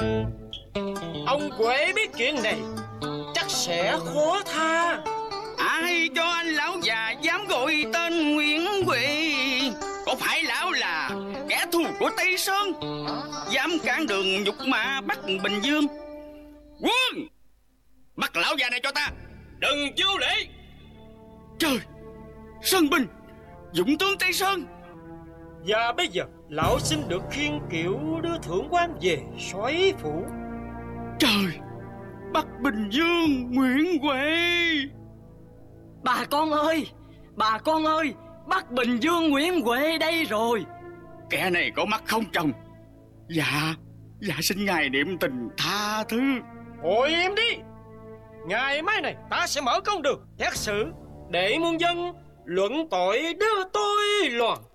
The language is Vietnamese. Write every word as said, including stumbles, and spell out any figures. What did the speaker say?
Ông Huệ biết chuyện này chắc sẽ khó tha. Ai cho anh lão già dám gọi tên Nguyễn Huệ? Có phải lão là kẻ thù của Tây Sơn, dám cản đường nhục mạ Bắc Bình Dương? Quân, bắt lão già này cho ta. Đừng vô lễ. Trời, Sơn Bình, dũng tướng Tây Sơn. Và bây giờ lão xin được khiêng kiệu đưa thượng quan về soái phủ. Trời, Bắc Bình Dương Nguyễn Huệ. Bà con ơi, bà con ơi, Bắc Bình Dương Nguyễn Huệ đây rồi. Kẻ này có mắt không chồng. Dạ, dạ xin ngài niệm tình tha thứ. Ngồi im đi. Ngày mai này ta sẽ mở con đường xét xử để muôn dân luận tội đưa tôi loạn